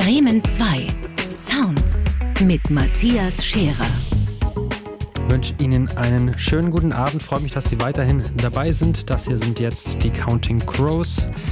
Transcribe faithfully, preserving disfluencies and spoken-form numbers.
Bremen zwei. Sounds mit Matthias Scherer. Ich wünsche Ihnen einen schönen guten Abend. Freue mich, dass Sie weiterhin dabei sind. Das hier sind jetzt die Counting Crows